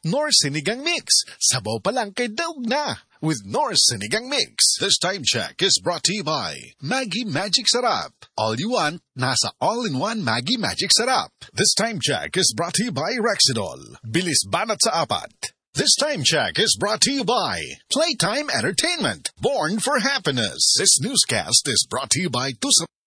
Knorr Sinigang Mix. Sabaw pa lang kay daog na with Knorr Sinigang Mix. This time check is brought to you by Maggie Magic Sarap. All you want, nasa all-in-one Maggie Magic Sarap. This time check is brought to you by Rexidol. Bilis banat sa apat. This time check is brought to you by Playtime Entertainment. Born for happiness. This newscast is brought to you by Tusam.